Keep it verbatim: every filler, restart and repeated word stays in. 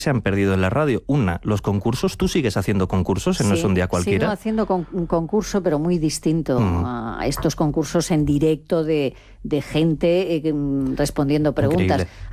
se han perdido en la radio. Una, los concursos. ¿Tú sigues haciendo concursos en Sí, No es un día cualquiera? Sigo haciendo con, un concurso, pero muy distinto mm. a estos concursos en directo de, de gente eh, respondiendo preguntas. Increíble.